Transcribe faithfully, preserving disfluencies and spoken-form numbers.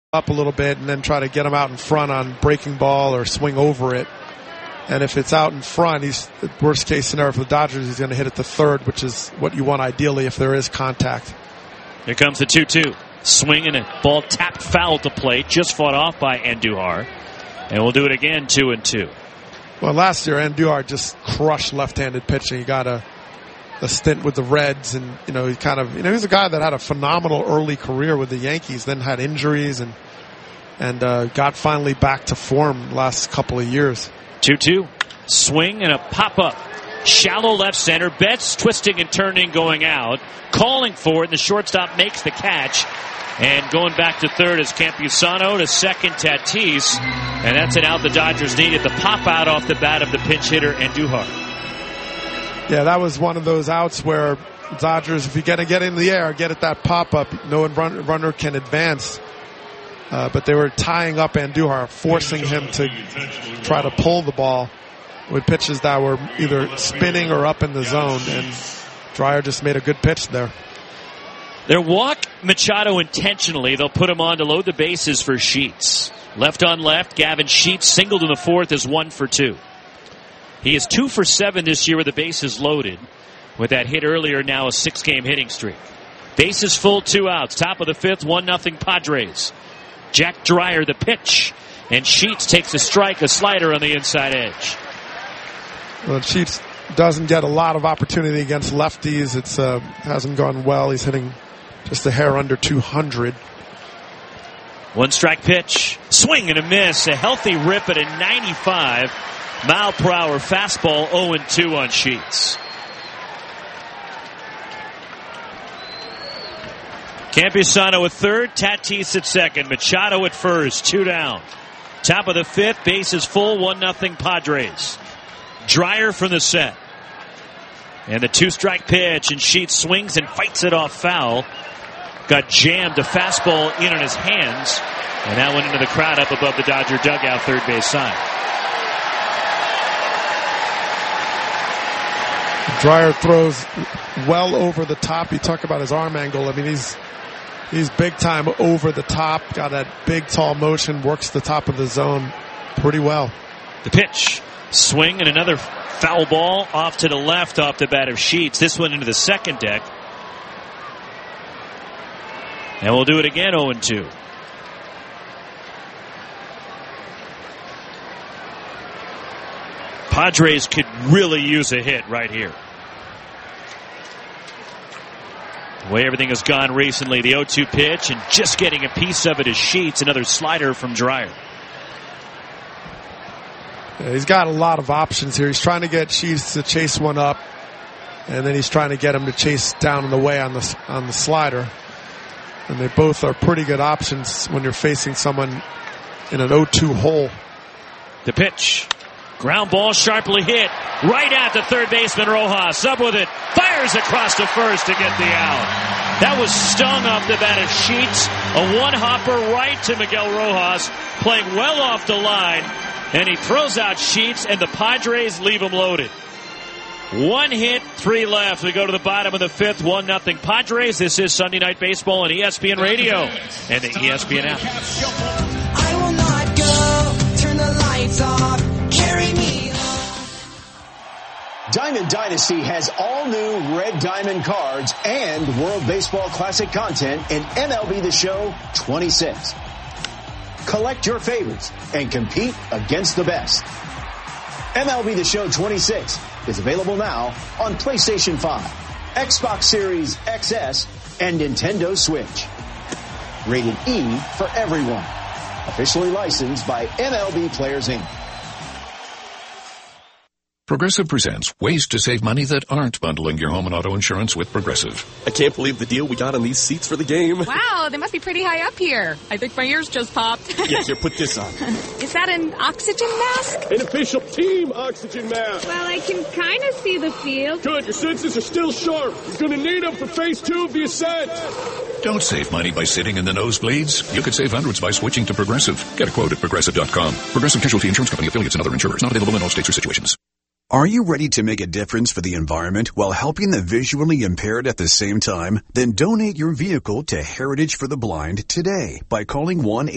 up a little bit and then try to get him out in front on breaking ball or swing over it. And if it's out in front, he's worst case scenario for the Dodgers, he's going to hit it to third, which is what you want ideally if there is contact. Here comes the two two. Swing and a ball tapped foul to plate, just fought off by Andujar. And we'll do it again, two and two. Well, last year Andujar just crushed left-handed pitching. He got a a stint with the Reds, and you know he kind of you know he's a guy that had a phenomenal early career with the Yankees, then had injuries and and uh, got finally back to form last couple of years. two two. Swing and a pop-up. Shallow left center. Betts twisting and turning, going out. Calling for it, and the shortstop makes the catch. And going back to third is Campusano, to second Tatis. And that's an out the Dodgers needed. The pop out off the bat of the pinch hitter Andujar. Yeah, that was one of those outs where Dodgers, if you get to get in the air, get at that pop-up, no run, runner can advance. Uh, but they were tying up Andujar, forcing him to try to pull the ball with pitches that were either spinning or up in the zone. And Dreyer just made a good pitch there. They'll walk Machado intentionally. They'll put him on to load the bases for Sheets. Left on left, Gavin Sheets singled in the fourth is one for two. He is two for seven this year with the bases loaded. With that hit earlier, now a six-game hitting streak. Bases full, two outs. Top of the fifth, one nothing Padres. Jack Dreyer the pitch. And Sheets takes a strike, a slider on the inside edge. Well, Sheets doesn't get a lot of opportunity against lefties. It's uh, hasn't gone well. He's hitting just a hair under two hundred. One strike pitch. Swing and a miss. A healthy rip at a ninety-five. Mile per hour fastball, oh and two on Sheets. Campusano at third, Tatis at second, Machado at first, two down. Top of the fifth, bases full, one nothing Padres. Dreyer from the set. And the two-strike pitch, and Sheets swings and fights it off foul. Got jammed, a fastball in on his hands, and that went into the crowd up above the Dodger dugout, third base side. Dreyer throws well over the top. You talk about his arm angle. I mean, he's he's big time over the top. Got that big, tall motion. Works the top of the zone pretty well. The pitch. Swing and another foul ball off to the left off the bat of Sheets. This one into the second deck. And we'll do it again, oh and two. Padres could really use a hit right here. The way everything has gone recently, the oh two pitch, and just getting a piece of it is Sheets. Another slider from Dreyer. Yeah, he's got a lot of options here. He's trying to get Sheets to chase one up, and then he's trying to get him to chase down and away on the on the slider. And they both are pretty good options when you're facing someone in an oh two hole. The pitch. Ground ball sharply hit. Right at the third baseman Rojas. Up with it. Fires across to first to get the out. That was stung off the bat of Sheets. A one-hopper right to Miguel Rojas. Playing well off the line. And he throws out Sheets, and the Padres leave him loaded. One hit, three left. We go to the bottom of the fifth, one nothing Padres. This is Sunday Night Baseball on E S P N Radio and the E S P N app. I will not go. Turn the lights off. Carry me home. Diamond Dynasty has all new Red Diamond cards and World Baseball Classic content in M L B The Show twenty-six. Collect your favorites and compete against the best. M L B The Show twenty-six is available now on PlayStation five, Xbox Series X S, and Nintendo Switch. Rated E for everyone. Officially licensed by M L B Players Incorporated. Progressive presents ways to save money that aren't bundling your home and auto insurance with Progressive. I can't believe the deal we got on these seats for the game. Wow, they must be pretty high up here. I think my ears just popped. Yes, here, put this on. Is that an oxygen mask? An official team oxygen mask. Well, I can kind of see the field. Good, your senses are still sharp. You're going to need them for phase two of the ascent. Don't save money by sitting in the nosebleeds. You could save hundreds by switching to Progressive. Get a quote at Progressive dot com. Progressive Casualty Insurance Company, affiliates, and other insurers. Not available in all states or situations. Are you ready to make a difference for the environment while helping the visually impaired at the same time? Then donate your vehicle to Heritage for the Blind today by calling one